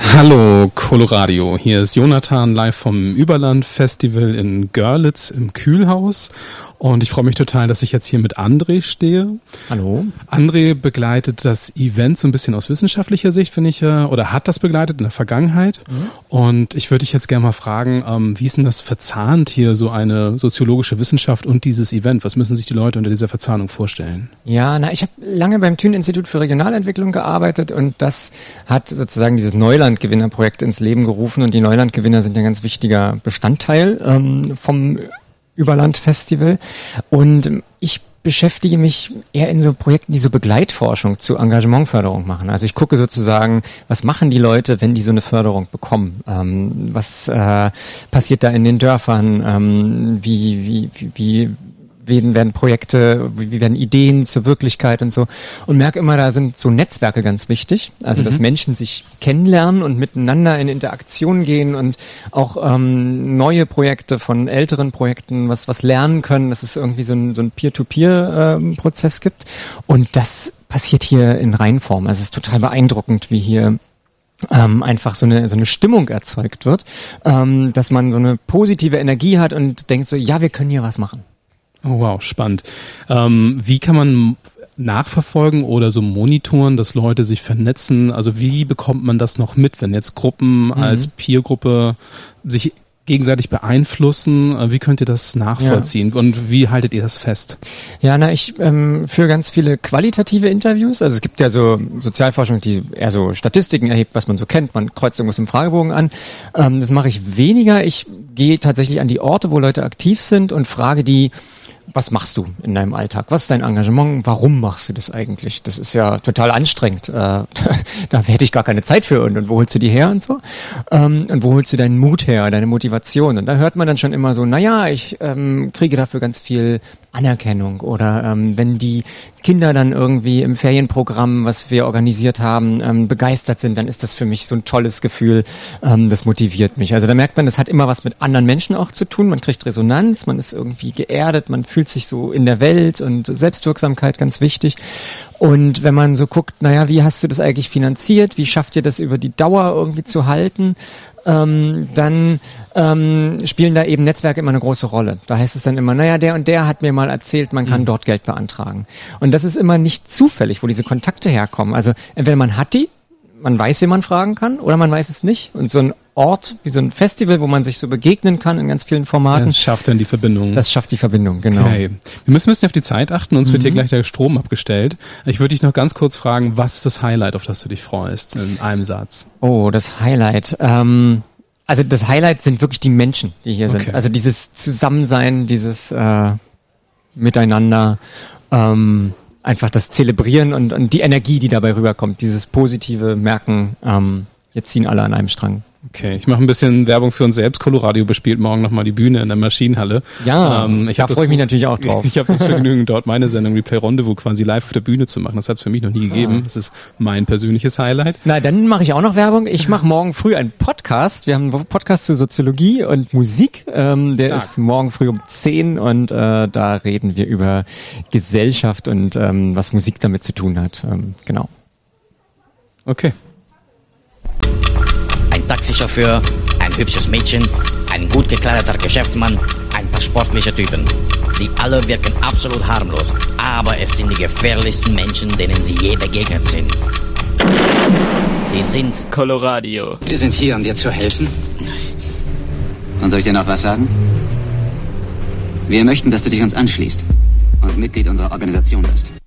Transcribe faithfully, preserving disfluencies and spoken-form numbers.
Hallo Coloradio, hier ist Jonathan live vom Überland Festival in Görlitz im Kühlhaus und ich freue mich total, dass ich jetzt hier mit André stehe. Hallo. André begleitet das Event so ein bisschen aus wissenschaftlicher Sicht, finde ich, oder hat das begleitet in der Vergangenheit. Mhm. Und ich würde dich jetzt gerne mal fragen, ähm, wie ist denn das verzahnt hier, so eine soziologische Wissenschaft und dieses Event? Was müssen sich die Leute unter dieser Verzahnung vorstellen? Ja, na, ich habe lange beim Thünen-Institut für Regionalentwicklung gearbeitet und das hat sozusagen dieses Neulandgewinner-Projekt ins Leben gerufen und die Neulandgewinner sind ein ganz wichtiger Bestandteil ähm, vom Überland-Festival und ich beschäftige mich eher in so Projekten, die so Begleitforschung zu Engagementförderung machen. Also ich gucke sozusagen, was machen die Leute, wenn die so eine Förderung bekommen? Ähm, was äh, passiert da in den Dörfern? Ähm, wie, wie, wie, wie werden, werden Projekte, wie werden Ideen zur Wirklichkeit und so. Und merke immer, da sind so Netzwerke ganz wichtig. Also, mhm. dass Menschen sich kennenlernen und miteinander in Interaktion gehen und auch ähm, neue Projekte von älteren Projekten was was lernen können, dass es irgendwie so ein, so ein Peer-to-Peer-Prozess ähm, gibt. Und das passiert hier in Reinform. Also es ist total beeindruckend, wie hier Ähm, einfach so eine so eine Stimmung erzeugt wird, ähm, dass man so eine positive Energie hat und denkt so, ja, wir können hier was machen. Oh wow, spannend. Ähm, wie kann man nachverfolgen oder so monitoren, dass Leute sich vernetzen? Also wie bekommt man das noch mit, wenn jetzt Gruppen mhm. als Peergruppe sich gegenseitig beeinflussen? Wie könnt ihr das nachvollziehen ja. und wie haltet ihr das fest? Ja, na, ich ähm, führe ganz viele qualitative Interviews. Also es gibt ja so Sozialforschung, die eher so Statistiken erhebt, was man so kennt. Man kreuzt irgendwas im Fragebogen an. Ähm, das mache ich weniger. Ich gehe tatsächlich an die Orte, wo Leute aktiv sind und frage die, was machst du in deinem Alltag? Was ist dein Engagement? Warum machst du das eigentlich? Das ist ja total anstrengend. Äh, da, da hätte ich gar keine Zeit für. Und, und wo holst du die her und so? Ähm, und wo holst du deinen Mut her, deine Motivation? Und da hört man dann schon immer so, naja, ich ähm, kriege dafür ganz viel Anerkennung. Oder ähm, wenn die Kinder dann irgendwie im Ferienprogramm, was wir organisiert haben, ähm, begeistert sind, dann ist das für mich so ein tolles Gefühl. Ähm, das motiviert mich. Also da merkt man, das hat immer was mit anderen Menschen auch zu tun. Man kriegt Resonanz, man ist irgendwie geerdet, man fühlt sich so in der Welt und Selbstwirksamkeit ganz wichtig. Und wenn man so guckt, naja, wie hast du das eigentlich finanziert? Wie schafft ihr das über die Dauer irgendwie zu halten? Ähm, dann ähm, spielen da eben Netzwerke immer eine große Rolle. Da heißt es dann immer, naja, der und der hat mir mal erzählt, man kann mhm. dort Geld beantragen. Und das ist immer nicht zufällig, wo diese Kontakte herkommen. Also entweder man hat die, man weiß, wie man fragen kann, oder man weiß es nicht. Und so ein Ort, wie so ein Festival, wo man sich so begegnen kann in ganz vielen Formaten. Das schafft dann die Verbindung. Das schafft die Verbindung, genau. Okay. Wir müssen ein bisschen auf die Zeit achten, uns mhm. wird hier gleich der Strom abgestellt. Ich würde dich noch ganz kurz fragen, was ist das Highlight, auf das du dich freust, in einem Satz? Oh, das Highlight. Ähm, also das Highlight sind wirklich die Menschen, die hier sind. Okay. Also dieses Zusammensein, dieses äh, Miteinander, ähm, einfach das Zelebrieren und, und die Energie, die dabei rüberkommt, dieses positive Merken, ähm, jetzt ziehen alle an einem Strang. Okay, ich mache ein bisschen Werbung für uns selbst. Coloradio bespielt morgen nochmal die Bühne in der Maschinenhalle. Ja, ähm, ich da freue ich mich natürlich auch drauf. Ich habe das Vergnügen, dort meine Sendung Replay Rendezvous quasi live auf der Bühne zu machen. Das hat es für mich noch nie gegeben. Ah. Das ist mein persönliches Highlight. Na, dann mache ich auch noch Werbung. Ich mache morgen früh einen Podcast. Wir haben einen Podcast zu Soziologie und Musik. Ähm, der Stark. Ist morgen früh um zehn und äh, da reden wir über Gesellschaft und ähm, was Musik damit zu tun hat. Ähm, genau. Okay. Ein Taxichauffeur, ein hübsches Mädchen, ein gut gekleideter Geschäftsmann, ein paar sportliche Typen. Sie alle wirken absolut harmlos, aber es sind die gefährlichsten Menschen, denen sie je begegnet sind. Sie sind Coloradio. Wir sind hier, um dir zu helfen. Und soll ich dir noch was sagen? Wir möchten, dass du dich uns anschließt und Mitglied unserer Organisation wirst.